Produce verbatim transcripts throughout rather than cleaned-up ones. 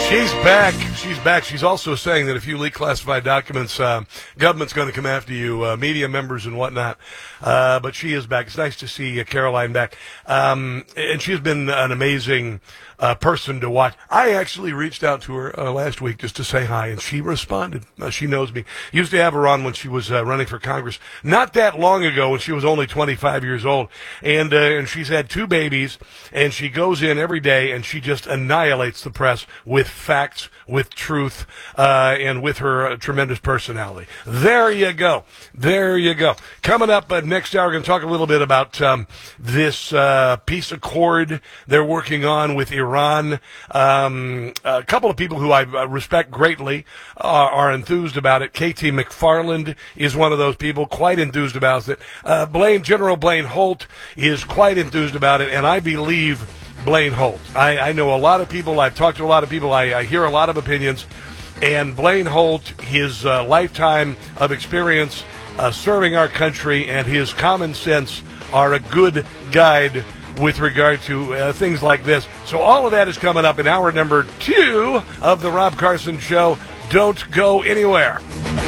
She's back. She's back. She's also saying that if you leak classified documents, uh, government's going to come after you, uh, media members and whatnot. Uh, but she is back. It's nice to see uh, Caroline back. Um, and she's been an amazing uh, person to watch. I actually reached out to her uh, last week just to say hi, and she responded. Uh, she knows me. Used to have her on when she was uh, running for Congress. Not that long ago, when she was only twenty-five years old. And, uh, and she's had two babies, and she goes in every day, and she just annihilates the press with facts, with truth, uh, and with her uh, tremendous personality. There you go. There you go. Coming up uh, next hour, we're going to talk a little bit about um, this uh, peace accord they're working on with Iran. Um, a couple of people who I uh, respect greatly uh, are enthused about it. K T McFarland is one of those people, quite enthused about it. Uh, Blaine, General Blaine Holt is quite enthused about it, and I believe Blaine Holt. I, I know a lot of people. I've talked to a lot of people. I, I hear a lot of opinions. And Blaine Holt, his uh, lifetime of experience uh, serving our country and his common sense are a good guide with regard to uh, things like this. So all of that is coming up in hour number two of the Rob Carson Show. Don't go anywhere.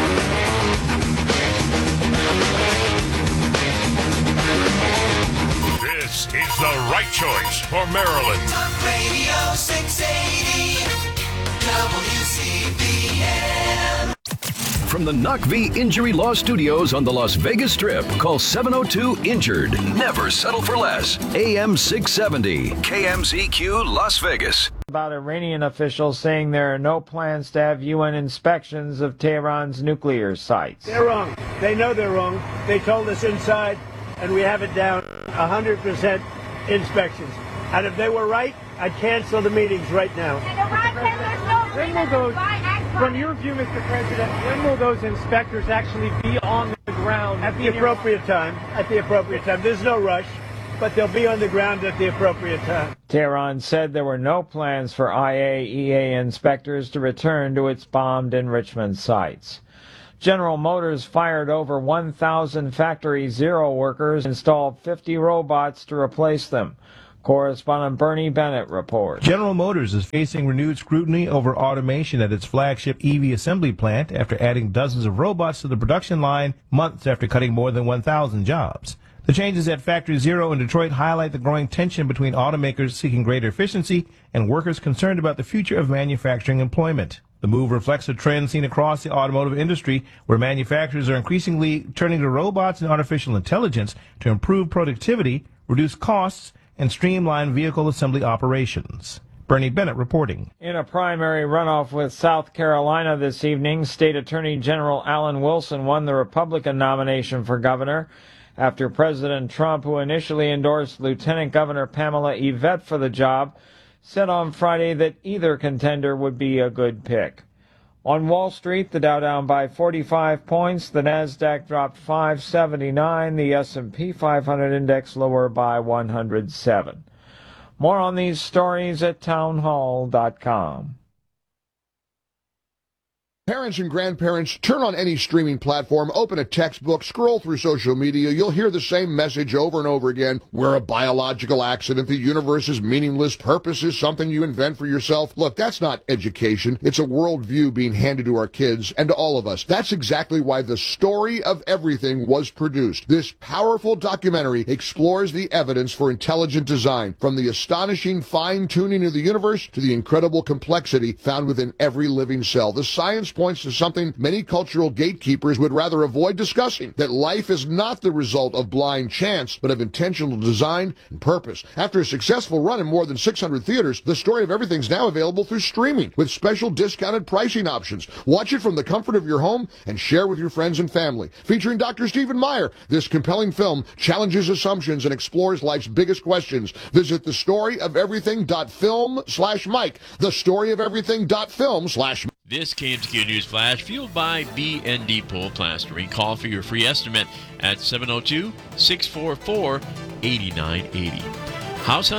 This is the right choice for Maryland. Talk Radio six eighty W C B M. From the Knock V Injury Law Studios on the Las Vegas Strip, call seven oh two injured. Never settle for less. A M six seventy, K M Z Q, Las Vegas. About Iranian officials saying there are no plans to have U N inspections of Tehran's nuclear sites. They're wrong. They know they're wrong. They told us inside, and we have it down one hundred percent inspections. And if they were right, I'd cancel the meetings right now. When will those, from your view, Mister President, when will those inspectors actually be on the ground? At the appropriate time. At the appropriate time. There's no rush, but they'll be on the ground at the appropriate time. Tehran said there were no plans for I A E A inspectors to return to its bombed enrichment sites. General Motors fired over one thousand Factory Zero workers, installed fifty robots to replace them. Correspondent Bernie Bennett reports. General Motors is facing renewed scrutiny over automation at its flagship E V assembly plant after adding dozens of robots to the production line months after cutting more than one thousand jobs. The changes at Factory Zero in Detroit highlight the growing tension between automakers seeking greater efficiency and workers concerned about the future of manufacturing employment. The move reflects a trend seen across the automotive industry, where manufacturers are increasingly turning to robots and artificial intelligence to improve productivity, reduce costs, and streamline vehicle assembly operations. Bernie Bennett reporting. In a primary runoff with South Carolina this evening, State Attorney General Alan Wilson won the Republican nomination for governor after President Trump, who initially endorsed Lieutenant Governor Pamela Yvette for the job, said on Friday that either contender would be a good pick. On Wall Street, the Dow down by forty-five points, the Nasdaq dropped five seventy-nine, the S and P five hundred index lower by one hundred seven. More on these stories at townhall dot com. Parents and grandparents, turn on any streaming platform, open a textbook, scroll through social media. You'll hear the same message over and over again. We're a biological accident. The universe is meaningless. Purpose is something you invent for yourself. Look, that's not education. It's a worldview being handed to our kids and to all of us. That's exactly why The Story of Everything was produced. This powerful documentary explores the evidence for intelligent design, from the astonishing fine-tuning of the universe to the incredible complexity found within every living cell. The science points to something many cultural gatekeepers would rather avoid discussing, that life is not the result of blind chance, but of intentional design and purpose. After a successful run in more than six hundred theaters, The Story of Everything is now available through streaming with special discounted pricing options. Watch it from the comfort of your home and share with your friends and family. Featuring Doctor Stephen Meyer, this compelling film challenges assumptions and explores life's biggest questions. Visit the story of everything dot film slash Mike. the story of everything dot film slash Mike. This K M T Q News Flash, fueled by B and D Pole Plastering. Call for your free estimate at seven oh two, six four four, eight nine eight oh. House hunting?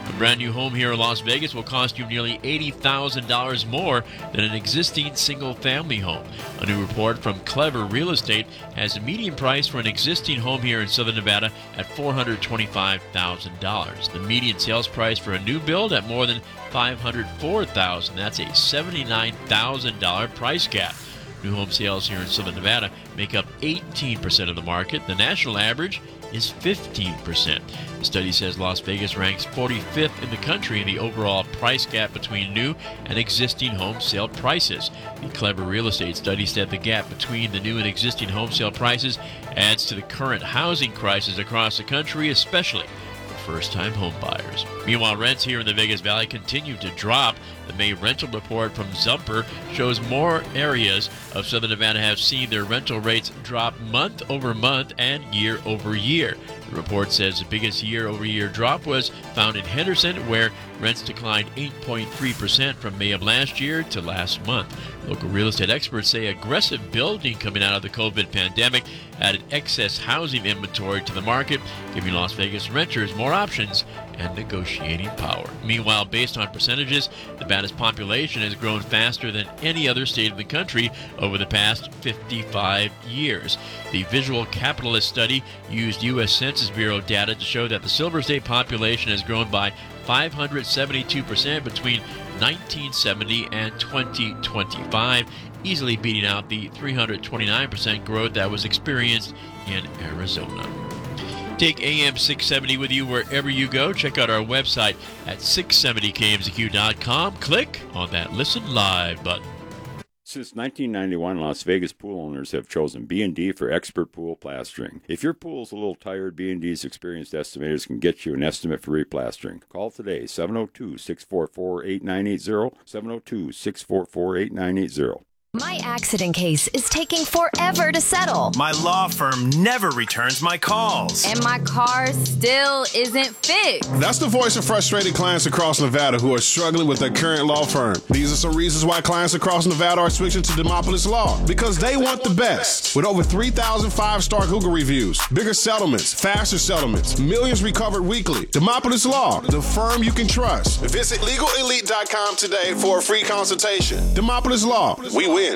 A brand new home here in Las Vegas will cost you nearly eighty thousand dollars more than an existing single-family home. A new report from Clever Real Estate has a median price for an existing home here in Southern Nevada at four hundred twenty-five thousand dollars. The median sales price for a new build at more than five hundred four thousand dollars. That's a seventy-nine thousand dollars price gap. New home sales here in Southern Nevada make up eighteen percent of the market. The national average is fifteen percent. The study says Las Vegas ranks forty-fifth in the country in the overall price gap between new and existing home sale prices. The Clever Real Estate study said the gap between the new and existing home sale prices adds to the current housing crisis across the country, especially for first-time home buyers. Meanwhile, rents here in the Vegas Valley continue to drop. The May rental report from Zumper shows more areas of Southern Nevada have seen their rental rates drop month over month and year over year. The report says the biggest year-over-year drop was found in Henderson, where rents declined eight point three percent from May of last year to last month. Local real estate experts say aggressive building coming out of the COVID pandemic added excess housing inventory to the market, giving Las Vegas renters more options and negotiating power. Meanwhile, based on percentages, Nevada's population has grown faster than any other state in the country over the past fifty-five years. The Visual Capitalist study used U S Census Bureau data to show that the Silver State population has grown by five hundred seventy-two percent between nineteen seventy and twenty twenty-five, easily beating out the three hundred twenty-nine percent growth that was experienced in Arizona. Take A M six seventy with you wherever you go. Check out our website at six seventy K M Z Q dot com. Click on that Listen Live button. Since nineteen ninety-one, Las Vegas pool owners have chosen B and D for expert pool plastering. If your pool's a little tired, B and D's experienced estimators can get you an estimate for replastering. Call today, seven oh two, six four four, eight nine eight zero, seven oh two, six four four, eight nine eight zero. My accident case is taking forever to settle. My law firm never returns my calls. And my car still isn't fixed. That's the voice of frustrated clients across Nevada who are struggling with their current law firm. These are some reasons why clients across Nevada are switching to Demopolis Law. Because they want the best. With over three thousand five-star Google reviews, bigger settlements, faster settlements, millions recovered weekly. Demopolis Law, the firm you can trust. Visit legal elite dot com today for a free consultation. Demopolis Law, we win.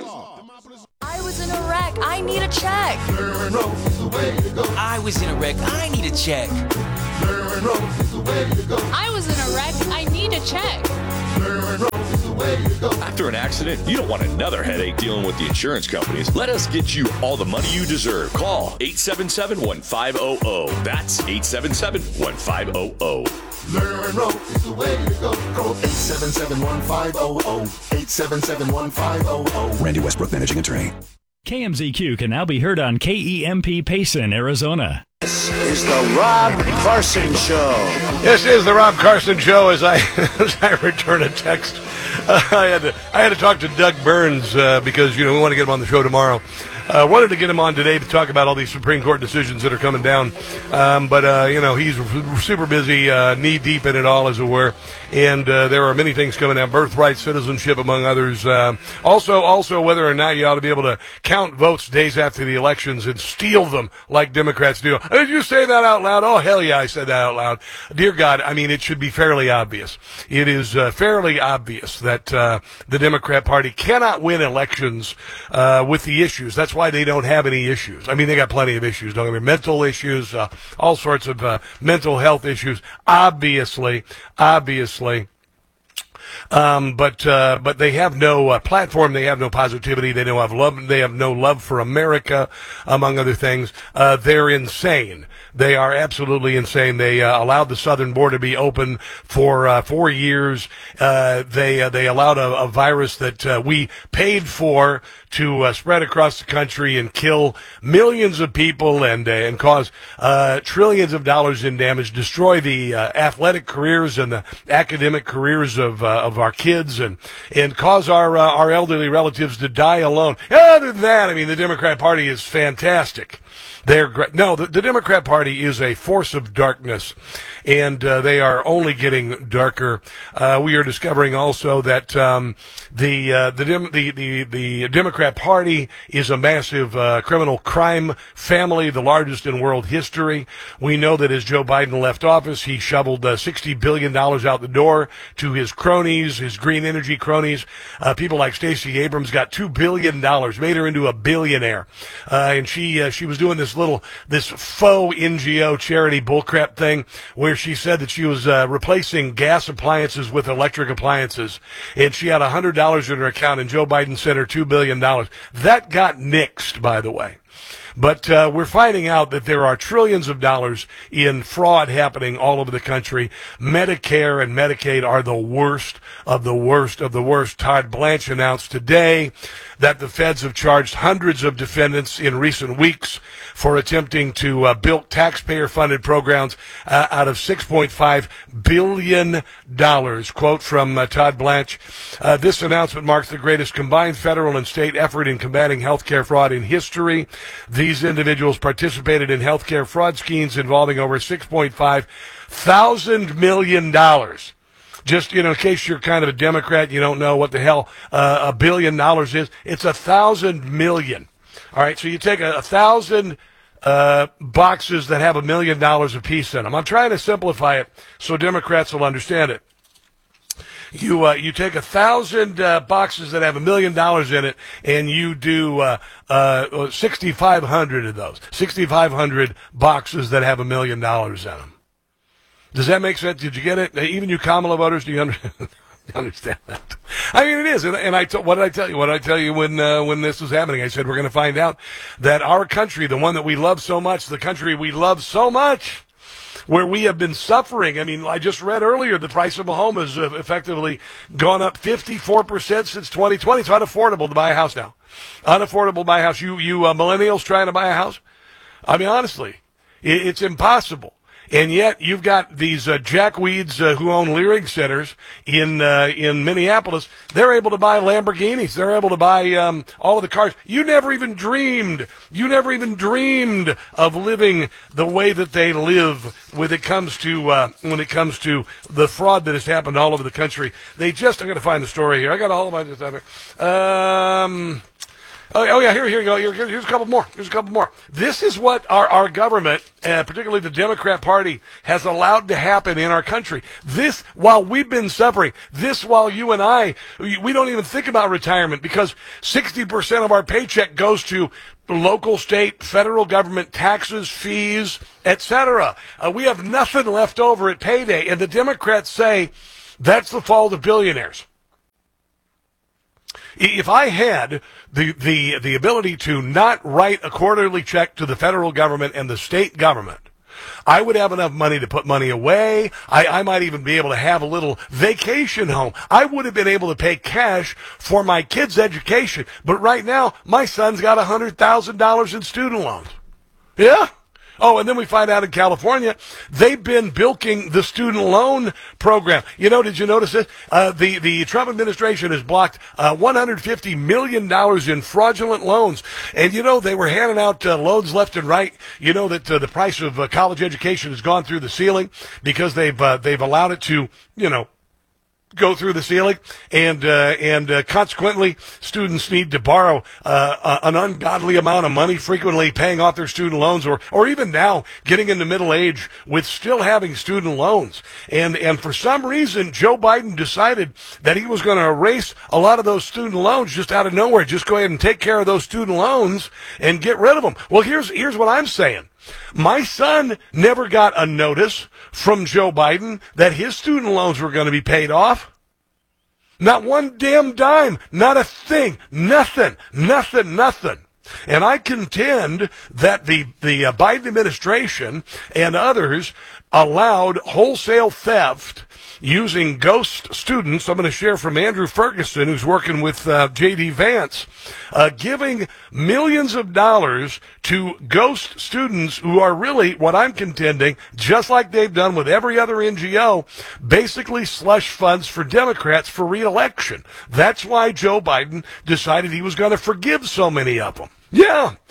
I was in a wreck. I need a check. I was in a wreck. I need a check. I was in a wreck. I need a check. After an accident, you don't want another headache dealing with the insurance companies. Let us get you all the money you deserve. Call eight seven seven, one five zero zero. That's eight seven seven, one five zero zero. Learn rope is the way to go. Call eight seven seven, one five zero zero. eight seven seven, one five zero zero. Randy Westbrook, managing attorney. K M Z Q can now be heard on K E M P Payson, Arizona. This is the Rob Carson Show. This is the Rob Carson Show. As I as I return a text, uh, I had to I had to talk to Doug Burns uh, because you know we want to get him on the show tomorrow. I uh, wanted to get him on today to talk about all these Supreme Court decisions that are coming down. Um, but, uh, you know, he's super busy, uh, knee-deep in it all, as it were. And uh, there are many things coming down, birthright, citizenship, among others. Uh, also, also whether or not you ought to be able to count votes days after the elections and steal them like Democrats do. Did you say that out loud? Oh, hell yeah, I said that out loud. Dear God, I mean, it should be fairly obvious. It is uh, fairly obvious that uh, the Democrat Party cannot win elections uh, with the issues. That's why they don't have any issues. I mean, they got plenty of issues. Don't get me mental issues, uh, all sorts of uh, mental health issues. Obviously, obviously. Um, but uh, but they have no uh, platform. They have no positivity. They don't have love. They have no love for America, among other things. Uh, they're insane. They are absolutely insane. They uh, allowed the southern border to be open for uh, four years. Uh, they uh, they allowed a, a virus that uh, we paid for to uh, spread across the country and kill millions of people and uh, and cause uh, trillions of dollars in damage, destroy the uh, athletic careers and the academic careers of uh, of our kids, and and cause our uh, our elderly relatives to die alone. Other than that, I mean, the Democrat Party is fantastic. They're great. No, the, the Democrat Party is a force of darkness, and uh, they are only getting darker. Uh, we are discovering also that um, the, uh, the, Dem- the the the Democrat Party is a massive uh, criminal crime family, the largest in world history. We know that as Joe Biden left office, he shoveled uh, sixty billion dollars out the door to his cronies, his green energy cronies. Uh, people like Stacey Abrams got two billion dollars, made her into a billionaire, uh, and she uh, she was doing this little this faux N G O charity bullcrap thing where she said that she was uh, replacing gas appliances with electric appliances, and she had one hundred dollars in her account, and Joe Biden sent her two billion dollars. That got nixed, by the way. But uh, we're finding out that there are trillions of dollars in fraud happening all over the country. Medicare and Medicaid are the worst of the worst of the worst. Todd Blanche announced today that the feds have charged hundreds of defendants in recent weeks for attempting to uh, build taxpayer-funded programs uh, out of six point five billion dollars. Quote from uh, Todd Blanche, uh, this announcement marks the greatest combined federal and state effort in combating healthcare fraud in history. These individuals participated in healthcare fraud schemes involving over six point five thousand million dollars. Just, you know, in case you're kind of a Democrat, you don't know what the hell uh, a billion dollars is. It's a thousand million. All right, so you take a, a thousand uh, boxes that have a million dollars apiece in them. I'm trying to simplify it so Democrats will understand it. You uh, you take a thousand uh, boxes that have a million dollars in it, and you do uh, uh, sixty-five hundred of those. sixty-five hundred boxes that have a million dollars in them. Does that make sense? Did you get it? Even you Kamala voters, do you under- understand that? I mean, it is. And, and I t- what did I tell you? What did I tell you when uh, when this was happening? I said we're going to find out that our country, the one that we love so much, the country we love so much, where we have been suffering. I mean, I just read earlier the price of a home has uh, effectively gone up fifty-four percent since twenty twenty. It's unaffordable to buy a house now. Unaffordable to buy a house. You you uh, millennials trying to buy a house? I mean, honestly, it, it's impossible. And yet you've got these uh, jackweeds uh, who own Leering centers in uh, in Minneapolis. They're able to buy Lamborghinis. They're able to buy um, all of the cars. You never even dreamed. You never even dreamed of living the way that they live when it comes to uh, when it comes to the fraud that has happened all over the country. They just. I'm going to find the story here. I got all of my stuff. Um. Oh, oh yeah, here, here you go. Here, here's a couple more. Here's a couple more. This is what our, our government, uh, particularly the Democrat Party, has allowed to happen in our country. This, while we've been suffering, this while you and I, we don't even think about retirement because sixty percent of our paycheck goes to local, state, federal government taxes, fees, et cetera. Uh, we have nothing left over at payday, and the Democrats say that's the fault of billionaires. If I had the, the, the ability to not write a quarterly check to the federal government and the state government, I would have enough money to put money away. I, I might even be able to have a little vacation home. I would have been able to pay cash for my kids' education. But right now, my son's got one hundred thousand dollars in student loans. Yeah? Oh, and then we find out in California, they've been bilking the student loan program. You know, did you notice this? Uh, the, the Trump administration has blocked uh, one hundred fifty million dollars in fraudulent loans. And, you know, they were handing out uh, loans left and right. You know that uh, the price of uh, college education has gone through the ceiling because they've uh, they've allowed it to, you know, go through the ceiling, and uh, and uh, consequently, students need to borrow uh, an ungodly amount of money, frequently paying off their student loans, or or even now getting into middle age with still having student loans. And and for some reason, Joe Biden decided that he was going to erase a lot of those student loans just out of nowhere. Just go ahead and take care of those student loans and get rid of them. Well, here's here's what I'm saying. My son never got a notice from Joe Biden that his student loans were going to be paid off. Not one damn dime, not a thing, nothing, nothing, nothing. And I contend that the, the uh, Biden administration and others allowed wholesale theft using ghost students. I'm going to share from Andrew Ferguson, who's working with uh, J D Vance, uh, giving millions of dollars to ghost students who are really, what I'm contending, just like they've done with every other N G O, basically slush funds for Democrats for re-election. That's why Joe Biden decided he was going to forgive so many of them. Yeah,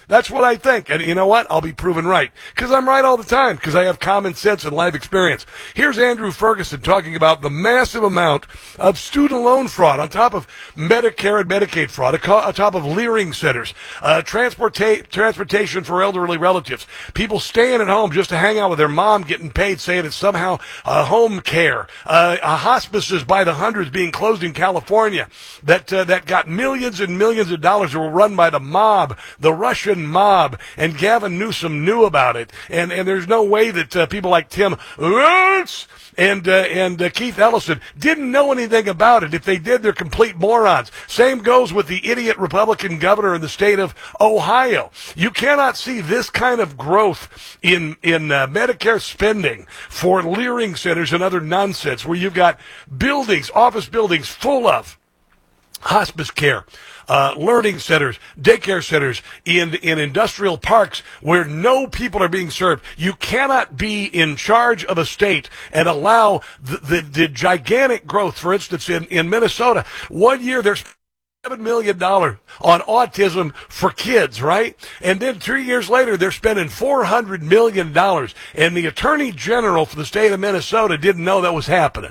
That's what I think. And you know what? I'll be proven right. Because I'm right all the time. Because I have common sense and life experience. Here's Andrew Ferguson talking about the massive amount of student loan fraud on top of Medicare and Medicaid fraud, on top of Leering centers, uh, transporta- transportation for elderly relatives, people staying at home just to hang out with their mom getting paid, saying it's somehow uh, home care, uh, uh, hospices by the hundreds being closed in California that uh, that got millions and millions of dollars that were run by the mob, the Russian mob, and Gavin Newsom knew about it. And and there's no way that uh, people like Tim Roots and uh, and uh, Keith Ellison didn't know anything about it. If they did, they're complete morons. Same goes with the idiot Republican governor in the state of Ohio. You cannot see this kind of growth in in uh, Medicare spending for Leering centers and other nonsense, where you've got buildings, office buildings full of hospice care, uh, learning centers, daycare centers, in, in industrial parks where no people are being served. You cannot be in charge of a state and allow the, the, the gigantic growth. For instance, in, in Minnesota, one year there's seven million dollars on autism for kids, right? And then three years later, they're spending four hundred million dollars. And the Attorney General for the state of Minnesota didn't know that was happening.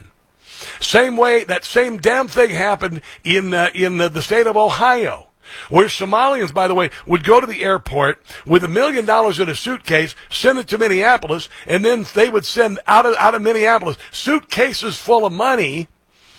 Same way, that same damn thing happened in uh, in the, the state of Ohio, where Somalians, by the way, would go to the airport with a million dollars in a suitcase, send it to Minneapolis, and then they would send out of out of Minneapolis suitcases full of money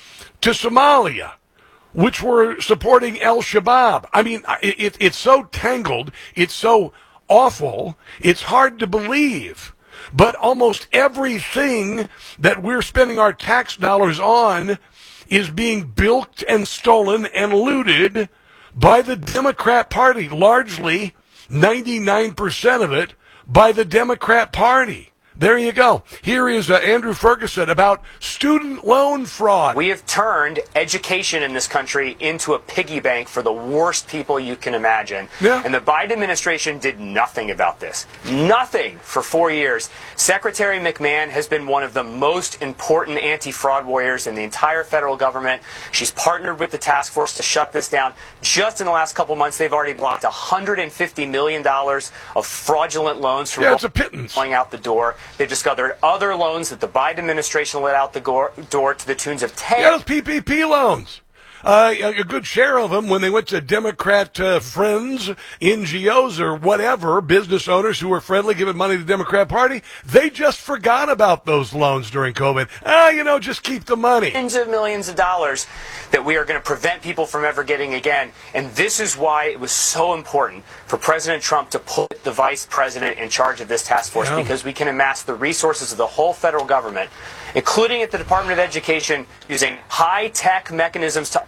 to Somalia, which were supporting Al-Shabaab. I mean, it, it, it's so tangled, it's so awful, it's hard to believe. But almost everything that we're spending our tax dollars on is being bilked and stolen and looted by the Democrat Party, largely ninety-nine percent of it by the Democrat Party. There you go. Here is uh, Andrew Ferguson about student loan fraud. We have turned education in this country into a piggy bank for the worst people you can imagine. Yeah. And the Biden administration did nothing about this. Nothing for four years. Secretary McMahon has been one of the most important anti-fraud warriors in the entire federal government. She's partnered with the task force to shut this down. Just in the last couple months, they've already blocked one hundred fifty million dollars of fraudulent loans from yeah, it's a pittance. going out the door. They've discovered other loans that the Biden administration let out the go- door to the tunes of ten. Yeah, those P P P loans. Uh, a good share of them, when they went to Democrat uh, friends, N G Os or whatever, business owners who were friendly, giving money to the Democrat Party, they just forgot about those loans during COVID. Ah, you know, just keep the money. Tens of millions of dollars that we are going to prevent people from ever getting again. And this is why it was so important for President Trump to put the vice president in charge of this task force, yeah. because we can amass the resources of the whole federal government, including at the Department of Education, using high-tech mechanisms to